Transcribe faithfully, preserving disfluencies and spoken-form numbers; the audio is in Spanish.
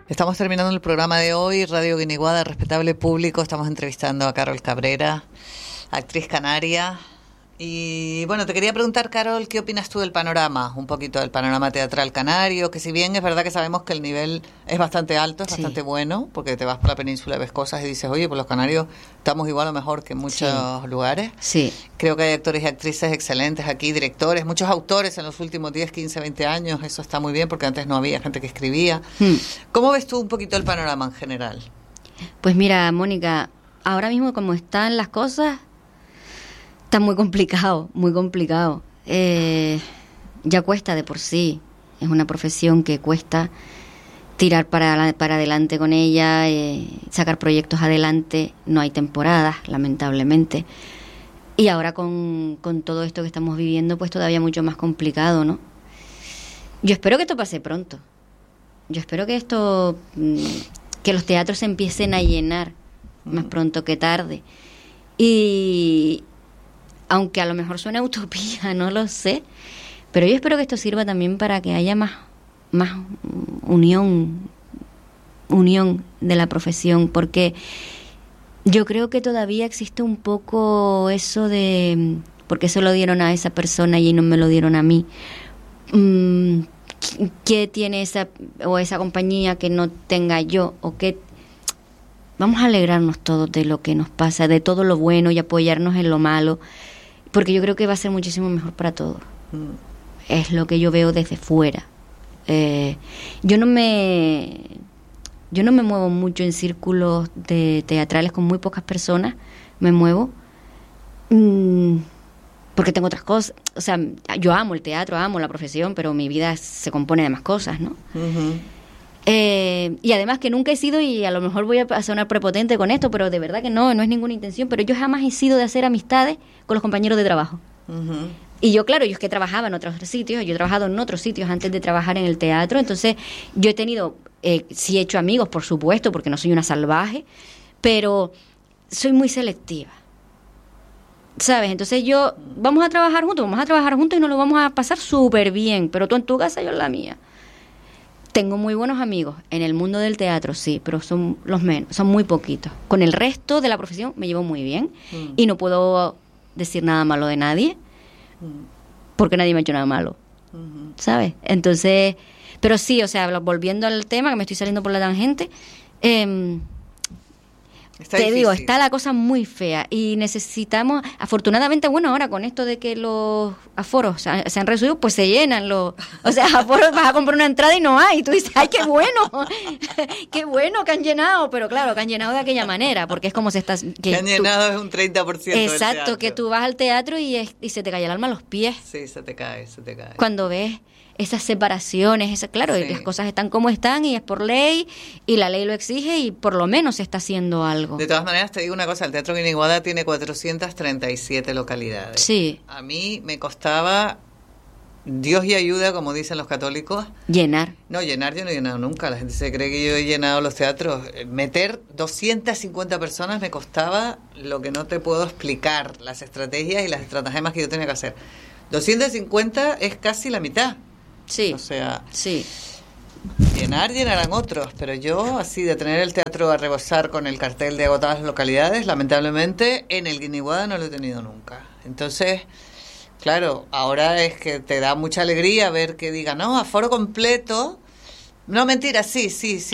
Estamos terminando el programa de hoy, Radio Guiniguada, respetable público. Estamos entrevistando a Carol Cabrera, actriz canaria. Y bueno, te quería preguntar, Carol, ¿qué opinas tú del panorama? Un poquito del panorama teatral canario, que si bien es verdad que sabemos que el nivel es bastante alto, es sí. bastante bueno, porque te vas por la península, ves cosas y dices, oye, pues los canarios estamos igual o mejor que en muchos sí. lugares. Sí. Creo que hay actores y actrices excelentes aquí, directores, muchos autores en los últimos diez, quince, veinte años, eso está muy bien, porque antes no había gente que escribía. Hmm. ¿Cómo ves tú un poquito el panorama en general? Pues mira, Mónica, ahora mismo como están las cosas, está muy complicado, muy complicado. Eh, ya cuesta de por sí. Es una profesión que cuesta tirar para, para adelante con ella, eh, sacar proyectos adelante. No hay temporadas, lamentablemente. Y ahora con, con todo esto que estamos viviendo, pues todavía mucho más complicado, ¿no? Yo espero que esto pase pronto. Yo espero que esto, que los teatros se empiecen a llenar más pronto que tarde. Y aunque a lo mejor suene utopía, no lo sé, pero yo espero que esto sirva también para que haya más, más unión, unión de la profesión, porque yo creo que todavía existe un poco eso de, porque se lo dieron a esa persona y no me lo dieron a mí, mm, ¿qué tiene esa o esa compañía que no tenga yo? O qué. Vamos a alegrarnos todos de lo que nos pasa, de todo lo bueno y apoyarnos en lo malo, porque yo creo que va a ser muchísimo mejor para todos. Mm. Es lo que yo veo desde fuera. Eh, yo no me yo no me muevo mucho en círculos de teatrales con muy pocas personas. Me muevo mm, porque tengo otras cosas. O sea, yo amo el teatro, amo la profesión, pero mi vida se compone de más cosas, ¿no? Uh-huh. Eh, y además que nunca he sido, y a lo mejor voy a sonar prepotente con esto, pero de verdad que no, no es ninguna intención, pero yo jamás he sido de hacer amistades con los compañeros de trabajo. Uh-huh. Y yo, claro, yo es que trabajaba en otros sitios, yo he trabajado en otros sitios antes de trabajar en el teatro, entonces yo he tenido, eh, sí he hecho amigos, por supuesto, porque no soy una salvaje, pero soy muy selectiva, ¿sabes? Entonces yo, vamos a trabajar juntos, vamos a trabajar juntos y nos lo vamos a pasar súper bien, pero tú en tu casa, yo en la mía. Tengo muy buenos amigos en el mundo del teatro, sí, pero son los menos, son muy poquitos. Con el resto de la profesión me llevo muy bien mm. y no puedo decir nada malo de nadie mm. porque nadie me ha hecho nada malo, mm-hmm. ¿sabes? Entonces, pero sí, o sea, volviendo al tema, que me estoy saliendo por la tangente, eh, Está te difícil. digo, está la cosa muy fea y necesitamos, afortunadamente, bueno, ahora con esto de que los aforos se, se han reducido, pues se llenan los, o sea, aforos, vas a comprar una entrada y no hay, y tú dices, ¡ay, qué bueno! ¡Qué bueno que han llenado! Pero claro, que han llenado de aquella manera, porque es como se está... Que, que han llenado tú, es un treinta por ciento exacto, del que tú vas al teatro y, es, y se te cae el alma a los pies. Sí, se te cae, se te cae. Cuando ves esas separaciones, esa, claro, sí. las cosas están como están y es por ley y la ley lo exige y por lo menos se está haciendo algo. De todas maneras te digo una cosa, el Teatro Guiniguada tiene cuatrocientas treinta y siete localidades. Sí. A mí me costaba, Dios y ayuda, como dicen los católicos. Llenar. No, llenar yo no he llenado nunca, la gente se cree que yo he llenado los teatros. Meter doscientas cincuenta personas me costaba lo que no te puedo explicar, las estrategias y las estratagemas que yo tenía que hacer. doscientas cincuenta es casi la mitad. Sí, o sea, sí. Llenar, llenarán otros, pero yo, así de tener el teatro a rebosar con el cartel de agotadas localidades, lamentablemente en el Guiniguada no lo he tenido nunca. Entonces, claro, ahora es que te da mucha alegría ver que digan, no, aforo completo. No, mentira, sí, sí, sí.